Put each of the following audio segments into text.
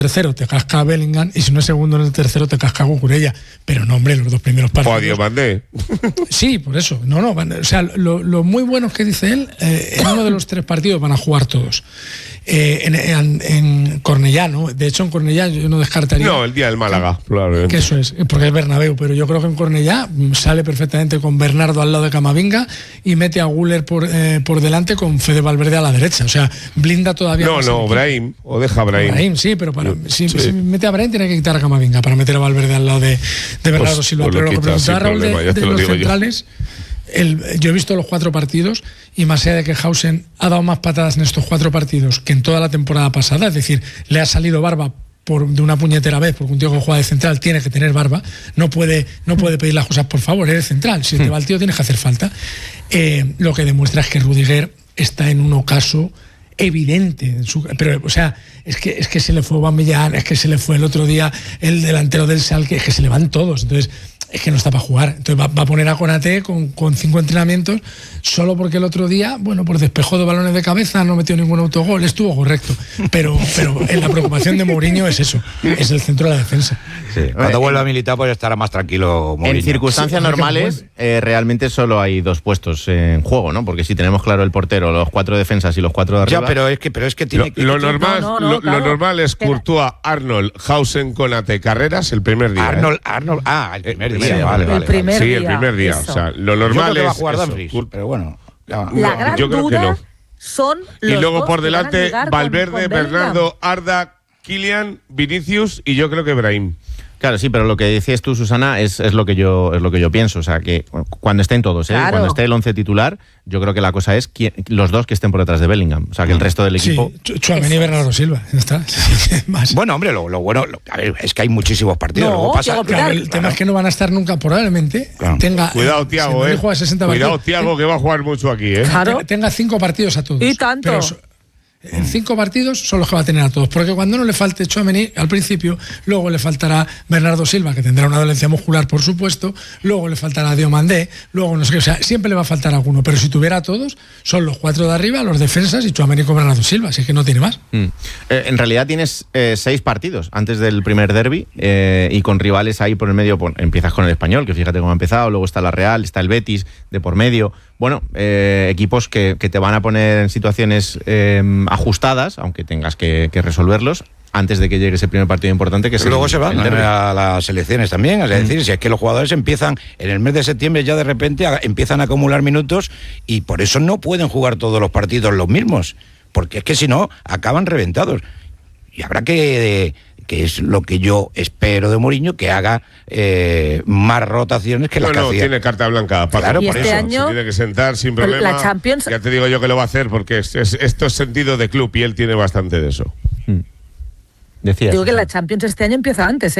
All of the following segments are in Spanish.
tercero te casca Bellingham y si no es segundo en el tercero te casca Cucurella. Pero no, hombre, los dos primeros partidos. O Diomandé. Sí, por eso. O sea, lo muy bueno que dice él, en uno de los 3 partidos van a jugar todos. En Cornellá, ¿no? De hecho, en Cornellá yo no descartaría. No, el día del Málaga, probablemente. Que eso es, porque es Bernabéu, pero yo creo que en Cornellá sale perfectamente con Bernardo al lado de Camavinga y mete a Güler por delante con Fede Valverde a la derecha. O sea, blinda todavía. No, Brahim, o deja Brahim. Brahim, sí, pero si mete a Brahim tiene que quitar a Camavinga para meter a Valverde al lado de Bernardo Silva. Pero lo que preguntaba Raúl de los centrales. Yo he visto los 4 partidos y más allá de que Hausen ha dado más patadas en estos 4 partidos que en toda la temporada pasada, es decir, le ha salido barba de una puñetera vez, porque un tío que juega de central tiene que tener barba, no puede pedir las cosas por favor, eres central, si te va el tío tienes que hacer falta. Lo que demuestra es que Rudiger está en un ocaso evidente, pero o sea, es que se le fue Aubameyang, es que se le fue el otro día el delantero del Schalke, es que se le van todos, entonces es que no está para jugar. Entonces va a poner a Konaté con 5 entrenamientos solo porque el otro día, bueno, por despejó de balones de cabeza, no metió ningún autogol, estuvo correcto. Pero la preocupación de Mourinho es eso, es el centro de la defensa. Sí. Cuando vuelva a militar pues estará más tranquilo Mourinho. En circunstancias normales realmente solo hay 2 puestos en juego, ¿no? Porque si tenemos claro el portero, los 4 defensas y los 4 de arriba... Ya, pero es que tiene lo normal es Courtois, Arnold, Hausen, Konaté, Carreras el primer día. Arnold, el primer día. Vale. El primer día. O sea, lo normal que va a es jugar Dumfries, pero bueno. La gran yo creo duda que no. son los y luego dos por que van a delante llegar Valverde, con Bernardo, Arda, Kylian, Vinicius y yo creo que Brahim. Claro, sí, pero lo que decías tú, Susana, es lo que yo pienso. O sea, que cuando estén todos, Claro. cuando esté el 11 titular, yo creo que la cosa es los 2 que estén por detrás de Bellingham. O sea, que el resto del equipo... Sí, Tchouaméni y Bernardo Silva, ya está. Bueno, hombre, lo bueno a ver, es que hay muchísimos partidos. No, Claro, el tema es que no van a estar nunca, probablemente. Claro. Cuidado, Thiago, juega 60 Cuidado, partidos, Thiago, que va a jugar mucho aquí, Claro. tenga 5 partidos a todos. Y tanto. Pero en 5 partidos son los que va a tener a todos, porque cuando no le falte Tchouaméni al principio, luego le faltará Bernardo Silva, que tendrá una dolencia muscular, por supuesto, luego le faltará Diomandé, luego no sé qué, o sea, siempre le va a faltar alguno, pero si tuviera a todos, son los 4 de arriba, los defensas y Tchouaméni con Bernardo Silva, así que no tiene más. En realidad tienes 6 partidos antes del primer derbi y con rivales ahí por el medio. Empiezas con el Español, que fíjate cómo ha empezado, luego está la Real, está el Betis de por medio. Bueno, equipos que te van a poner en situaciones ajustadas, aunque tengas que resolverlos antes de que llegue ese primer partido importante. Que luego se van a las selecciones también, es decir, si es que los jugadores empiezan en el mes de septiembre, ya de repente empiezan a acumular minutos y por eso no pueden jugar todos los partidos los mismos, porque es que si no, acaban reventados. Y habrá que es lo que yo espero de Mourinho, que haga más rotaciones que las que hacía. Tiene carta blanca, Paco. Claro, y por este eso. año, se tiene que sentar sin problema. La Champions... Ya te digo yo que lo va a hacer, porque esto es sentido de club y él tiene bastante de eso. Decías. Digo que la Champions este año empieza antes,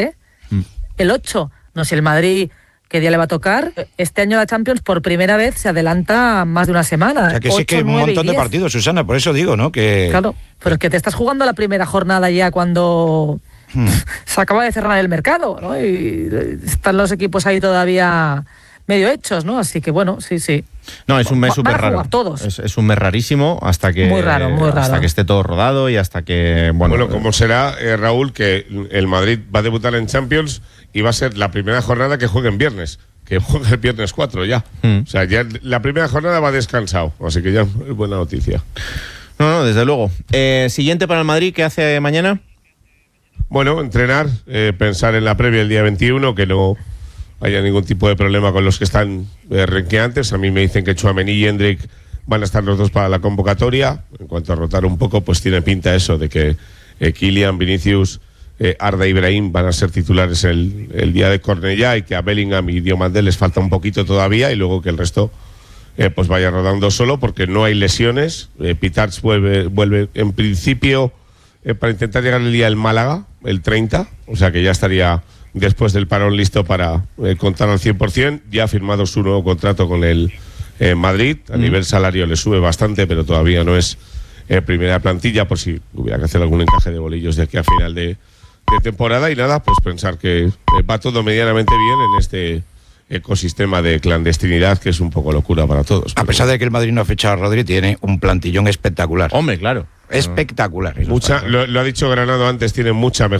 el 8. No sé el Madrid qué día le va a tocar. Este año la Champions por primera vez se adelanta más de una semana. O sea, que 8, sí que hay un 9 y montón de 10. partidos, Susana, por eso digo, ¿no? Que... Claro, pero es que te estás jugando la primera jornada ya cuando se acaba de cerrar el mercado, ¿no? Y están los equipos ahí todavía medio hechos, ¿no? Así que bueno, sí. No, es un mes Van a súper raro. jugar todos. Es un mes rarísimo hasta que... Muy raro. Hasta que esté todo rodado y hasta que... Bueno, como será, Raúl, que el Madrid va a debutar en Champions y va a ser la primera jornada que juegue en viernes. Que juegue el viernes 4 ya. O sea, ya la primera jornada va descansado. Así que ya es buena noticia. No, desde luego. Siguiente para el Madrid, ¿qué hace mañana? Bueno, entrenar, pensar en la previa el día 21, que no haya ningún tipo de problema con los que están renqueantes. A mí me dicen que Tchouaméni y Hendrik van a estar los dos para la convocatoria. En cuanto a rotar un poco, pues tiene pinta eso de que Kylian, Vinicius, Arda y Brahim van a ser titulares el día de Cornellá y que a Bellingham y Diomandé les falta un poquito todavía y luego que el resto pues vaya rodando solo porque no hay lesiones. Pitarch vuelve en principio para intentar llegar el día del Málaga, el 30, o sea que ya estaría después del parón listo para contar al 100%. Ya ha firmado su nuevo contrato con el Madrid. A nivel salario le sube bastante, pero todavía no es primera plantilla, por si hubiera que hacer algún encaje de bolillos de aquí a final de temporada. Y nada, pues pensar que va todo medianamente bien en este ecosistema de clandestinidad que es un poco locura para todos. A pesar de que el Madrid no ha fichado a Rodri, tiene un plantillón espectacular. Hombre, claro. Espectacular. Lo ha dicho Granado antes, tiene mucha mejor